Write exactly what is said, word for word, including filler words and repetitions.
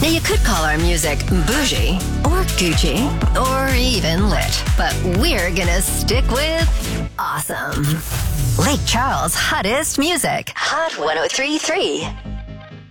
Now, you could call our music bougie, or Gucci, or even lit, but we're gonna stick with awesome. Lake Charles' hottest music. Hot one oh three point three.